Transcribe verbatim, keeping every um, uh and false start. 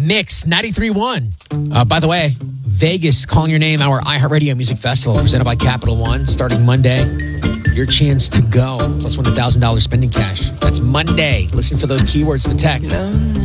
Mix ninety-three point one. Uh, by the way, Vegas, Calling Your Name, our iHeartRadio Music Festival, presented by Capital One, starting Monday. Your chance to go, plus win one thousand dollars spending cash. That's Monday. Listen for those keywords to text.